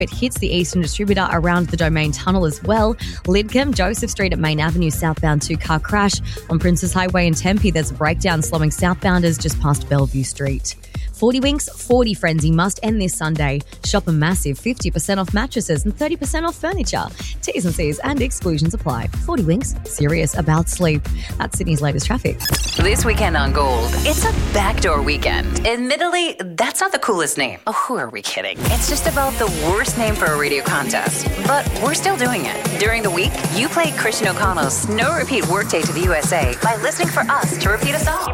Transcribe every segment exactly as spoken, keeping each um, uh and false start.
It hits the Eastern Distributor around the Domain Tunnel as well. Lidcombe, Joseph Street at Main Avenue, southbound two-car crash. On Princess Highway in Tempe, there's a breakdown slowing southbounders just past Bellevue Street. forty Winks, forty Frenzy must end this Sunday. Shop a massive fifty percent off mattresses and thirty percent off furniture. T's and C's and exclusions apply. forty Winks, serious about sleep. That's Sydney's latest traffic. This weekend on Gold, it's a backdoor weekend. Admittedly, that's not the coolest name. Oh, who are we kidding? It's just about the worst name for a radio contest. But we're still doing it. During the week, you play Christian O'Connell's No Repeat Workday to the U S A by listening for us to repeat a song.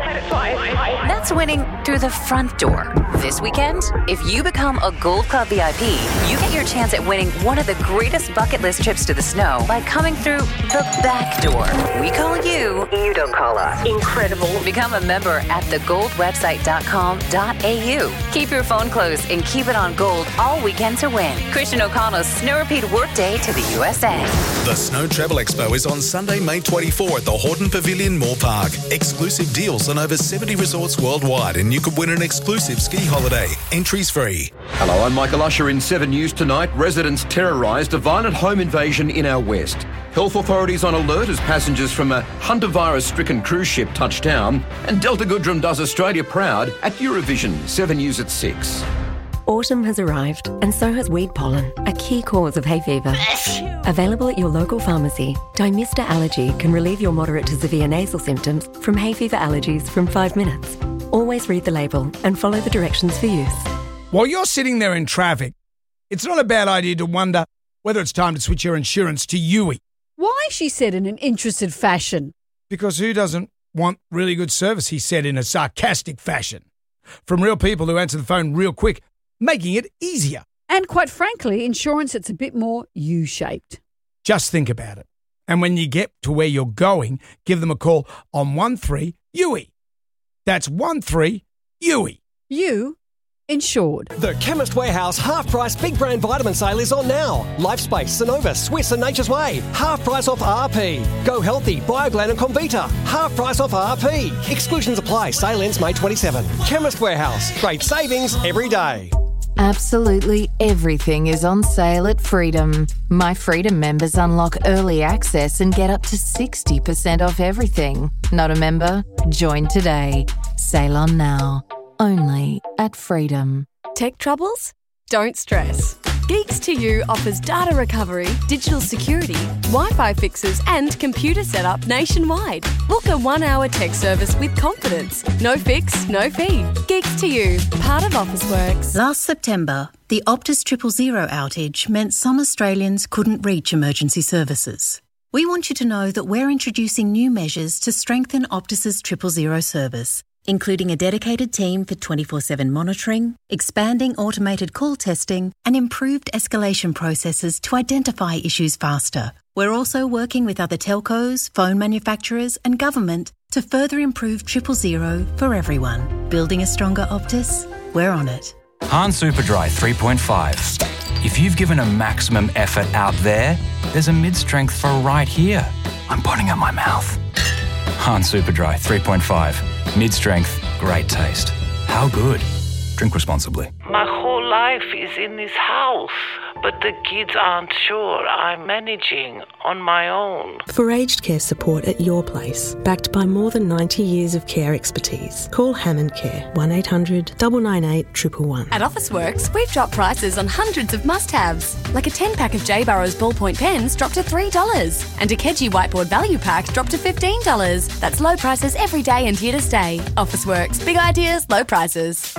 That's winning through the front door. This weekend, if you become a Gold Club V I P, you get your chance at winning one of the greatest bucket list trips to the snow by coming through the back door. We call you, you don't call us. Incredible. Become a member at the gold website dot com dot a u. Keep your phone closed and keep it on Gold all weekend to win. Christian O'Connell's Snow Repeat Workday to the U S A. The Snow Travel Expo is on Sunday, May twenty-fourth at the Horton Pavilion, Moore Park. Exclusive deals on over seventy resorts worldwide, and you could win an exclusive ski holiday. Entries free. Hello, I'm Michael Usher in seven News tonight. Residents terrorised a violent home invasion in our west. Health authorities on alert as passengers from a Hunter virus-stricken cruise ship touch down. And Delta Goodrem does Australia proud at Eurovision. seven News at six. Autumn has arrived, and so has weed pollen, a key cause of hay fever. Available at your local pharmacy, Dymista Allergy can relieve your moderate to severe nasal symptoms from hay fever allergies from five minutes. Always read the label and follow the directions for use. While you're sitting there in traffic, it's not a bad idea to wonder whether it's time to switch your insurance to U I. Why, she said in an interested fashion. Because who doesn't want really good service, he said in a sarcastic fashion. From real people who answer the phone real quick, making it easier. And quite frankly, insurance that's a bit more U-shaped. Just think about it. And when you get to where you're going, give them a call on one three U I. That's one three U I. You insured. The Chemist Warehouse half-price big brand vitamin sale is on now. Lifespace, Sonova, Swiss and Nature's Way. Half price off R P. Go Healthy, Bioglan and Comvita. Half price off R P. Exclusions apply. Sale ends May twenty-seventh. Chemist Warehouse. Great savings every day. Absolutely everything is on sale at Freedom. My Freedom members unlock early access and get up to sixty percent off everything. Not a member? Join today. Sale on now. Only at Freedom. Tech troubles? Don't stress. Geeks to You offers data recovery, digital security, Wi-Fi fixes and computer setup nationwide. Book a one-hour tech service with confidence. No fix, no fee. Geeks to You, part of Officeworks. Last September, the Optus Triple Zero outage meant some Australians couldn't reach emergency services. We want you to know that we're introducing new measures to strengthen Optus's Triple Zero service, including a dedicated team for twenty-four seven monitoring, expanding automated call testing, and improved escalation processes to identify issues faster. We're also working with other telcos, phone manufacturers, and government to further improve Triple Zero for everyone. Building a stronger Optus? We're on it. Hahn Superdry three point five. If you've given a maximum effort out there, there's a mid-strength for right here. I'm putting out my mouth. Hahn Superdry three point five. Mid-strength, great taste. How good? Drink responsibly. My whole life is in this house, but the kids aren't sure I'm managing on my own. For aged care support at your place, backed by more than ninety years of care expertise, call Hammond Care, one eight hundred nine nine eight one one one. At Officeworks, we've dropped prices on hundreds of must-haves, like a ten-pack of J. Burrows ballpoint pens dropped to three dollars, and a Keji whiteboard value pack dropped to fifteen dollars. That's low prices every day and here to stay. Officeworks, big ideas, low prices.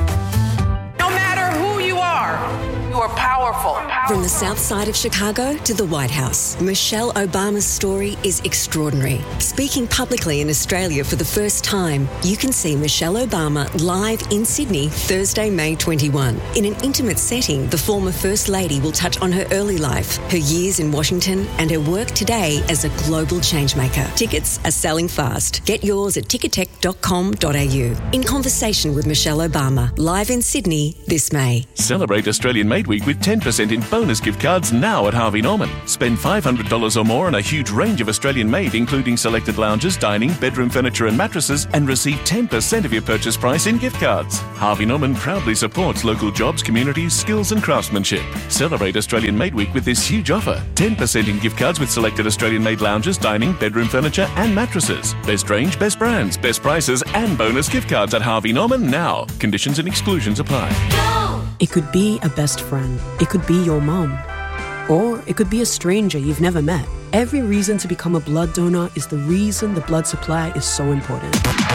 No matter who you are, you are powerful. From the south side of Chicago to the White House, Michelle Obama's story is extraordinary. Speaking publicly in Australia for the first time, you can see Michelle Obama live in Sydney Thursday, May twenty-first. In an intimate setting, the former First Lady will touch on her early life, her years in Washington, and her work today as a global changemaker. Tickets are selling fast. Get yours at ticketek dot com dot a u. In conversation with Michelle Obama, live in Sydney this May. Celebrate Australian Made Week with receive ten percent in bonus gift cards now at Harvey Norman. Spend five hundred dollars or more on a huge range of Australian-made, including selected lounges, dining, bedroom furniture and mattresses, and receive ten percent of your purchase price in gift cards. Harvey Norman proudly supports local jobs, communities, skills and craftsmanship. Celebrate Australian-made week with this huge offer. ten percent in gift cards with selected Australian-made lounges, dining, bedroom furniture and mattresses. Best range, best brands, best prices and bonus gift cards at Harvey Norman now. Conditions and exclusions apply. It could be a best friend. It could be your mum. Or it could be a stranger you've never met. Every reason to become a blood donor is the reason the blood supply is so important.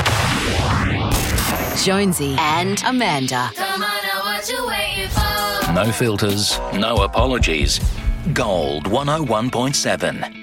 Jonesy and Amanda. Come on, now what you waiting for? No filters, no apologies. Gold one oh one point seven.